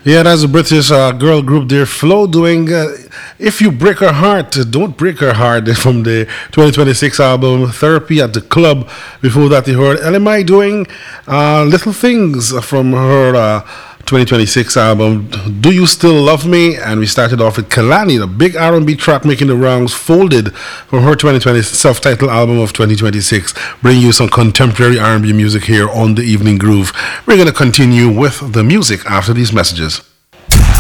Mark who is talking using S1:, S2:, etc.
S1: Yeah, that's a British girl group there, Flo, doing If You Break Her Heart, Don't Break Her Heart from the 2026 album Therapy at the Club. Before that, you heard LMI doing Little Things from her 2026 album Do You Still Love Me? And we started off with Kalani, the big R&B track making the rounds, Folded, from her 2020 self-titled album of 2026. Bring you some contemporary R&B music here on The Evening Groove. We're going to continue with the music after these messages.